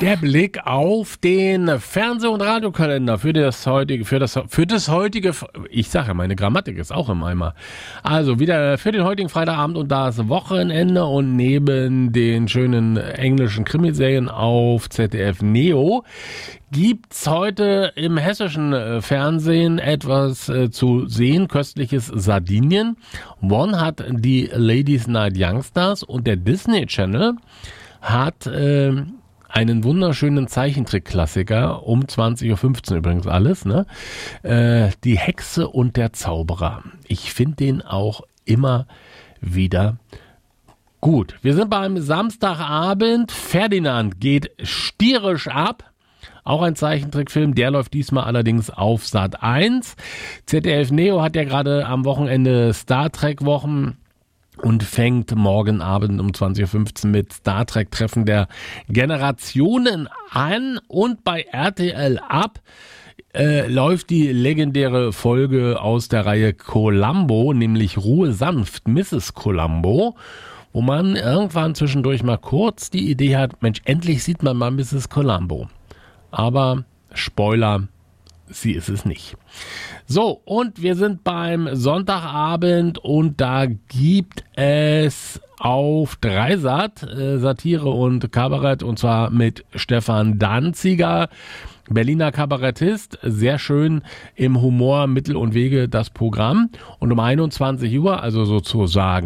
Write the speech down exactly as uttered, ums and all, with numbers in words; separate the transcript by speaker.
Speaker 1: Der Blick auf den Fernseh- und Radiokalender für das heutige, für das, für das heutige, ich sage ja, meine Grammatik ist auch im Eimer. Also wieder für den heutigen Freitagabend und das Wochenende und neben den schönen englischen Krimiserien auf Z D F Neo gibt's heute im hessischen Fernsehen etwas äh, zu sehen, köstliches Sardinien. One hat die Ladies Night Youngsters und der Disney Channel hat äh, einen wunderschönen Zeichentrick-Klassiker, um zwanzig Uhr fünfzehn übrigens alles, ne? Äh, die Hexe und der Zauberer. Ich finde den auch immer wieder gut. Wir sind beim Samstagabend. Ferdinand geht stierisch ab. Auch ein Zeichentrickfilm, der läuft diesmal allerdings auf Sat eins. Z D F Neo hat ja gerade am Wochenende Star Trek Wochen und fängt morgen Abend um zwanzig Uhr fünfzehn mit Star Trek Treffen der Generationen an und bei R T L ab äh, läuft die legendäre Folge aus der Reihe Columbo, nämlich Ruhe sanft, Misses Columbo, wo man irgendwann zwischendurch mal kurz die Idee hat, Mensch, endlich sieht man mal Misses Columbo. Aber Spoiler, sie ist es nicht. So, und wir sind beim Sonntagabend und da gibt es auf Dreisat äh, Satire und Kabarett und zwar mit Stefan Danziger, Berliner Kabarettist, sehr schön im Humor, Mittel und Wege das Programm und um einundzwanzig Uhr, also sozusagen